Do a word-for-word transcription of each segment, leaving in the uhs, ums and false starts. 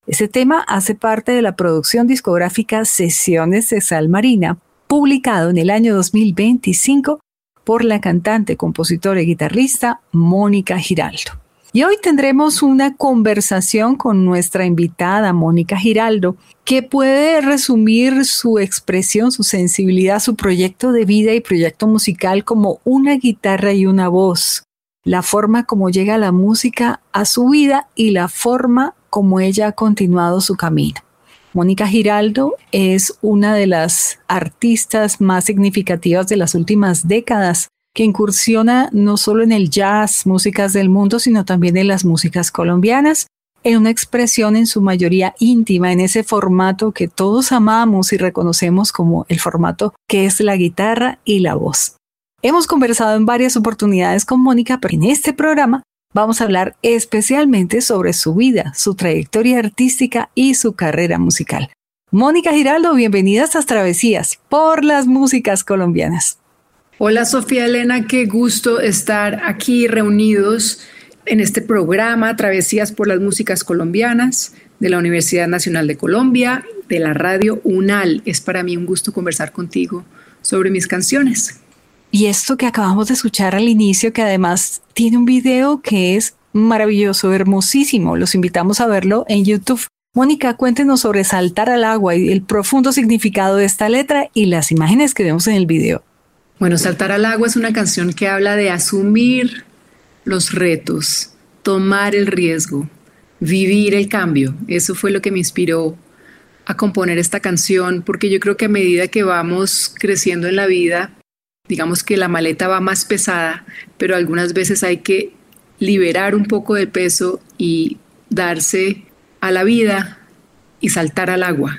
Ese tema hace parte de la producción discográfica Sesiones de Sal Marina, publicado en el año dos mil veinticinco por la cantante, compositora y guitarrista Mónica Giraldo. Y hoy tendremos una conversación con nuestra invitada Mónica Giraldo, que puede resumir su expresión, su sensibilidad, su proyecto de vida y proyecto musical como una guitarra y una voz, la forma como llega la música a su vida y la forma como ella ha continuado su camino. Mónica Giraldo es una de las artistas más significativas de las últimas décadas, que incursiona no solo en el jazz, músicas del mundo, sino también en las músicas colombianas, en una expresión en su mayoría íntima, en ese formato que todos amamos y reconocemos como el formato que es la guitarra y la voz. Hemos conversado en varias oportunidades con Mónica, pero en este programa vamos a hablar especialmente sobre su vida, su trayectoria artística y su carrera musical. Mónica Giraldo, bienvenida a estas travesías por las músicas colombianas. Hola Sofía Elena, qué gusto estar aquí reunidos en este programa Travesías por las Músicas Colombianas de la Universidad Nacional de Colombia, de la radio UNAL. Es para mí un gusto conversar contigo sobre mis canciones. Y esto que acabamos de escuchar al inicio, que además tiene un video que es maravilloso, hermosísimo. Los invitamos a verlo en YouTube. Mónica, cuéntenos sobre Saltar al Agua y el profundo significado de esta letra y las imágenes que vemos en el video. Bueno, Saltar al Agua es una canción que habla de asumir los retos, tomar el riesgo, vivir el cambio. Eso fue lo que me inspiró a componer esta canción, porque yo creo que a medida que vamos creciendo en la vida, digamos que la maleta va más pesada, pero algunas veces hay que liberar un poco de peso y darse a la vida y saltar al agua.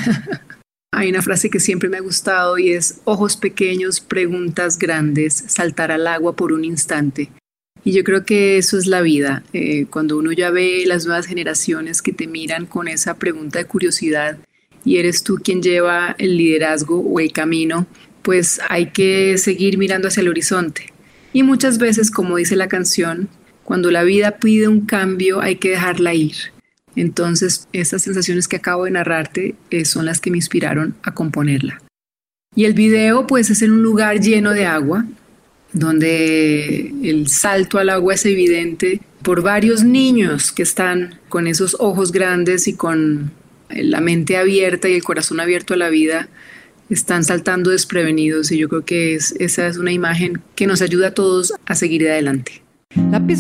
Hay una frase que siempre me ha gustado y es: ojos pequeños, preguntas grandes, saltar al agua por un instante. Y yo creo que eso es la vida. Eh, cuando uno ya ve las nuevas generaciones que te miran con esa pregunta de curiosidad y eres tú quien lleva el liderazgo o el camino, pues hay que seguir mirando hacia el horizonte. Y muchas veces, como dice la canción, cuando la vida pide un cambio hay que dejarla ir. Entonces, estas sensaciones que acabo de narrarte eh, son las que me inspiraron a componerla. Y el video, pues, es en un lugar lleno de agua, donde el salto al agua es evidente por varios niños que están con esos ojos grandes y con la mente abierta y el corazón abierto a la vida, están saltando desprevenidos. Y yo creo que es, esa es una imagen que nos ayuda a todos a seguir adelante. La